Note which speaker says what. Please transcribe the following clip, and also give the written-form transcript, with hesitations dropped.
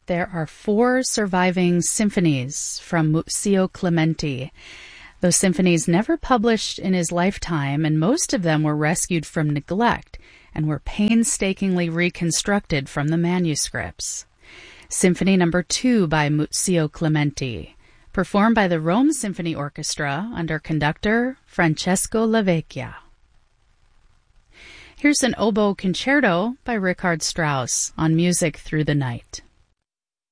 Speaker 1: There are 4 surviving symphonies from Muzio Clementi. Those symphonies never published in his lifetime, and most of them were rescued from neglect and were painstakingly reconstructed from the manuscripts. Symphony number 2 by Muzio Clementi, performed by the Rome Symphony Orchestra under conductor Francesco Lavecchia. Here's an oboe concerto by Richard Strauss on Music Through the Night.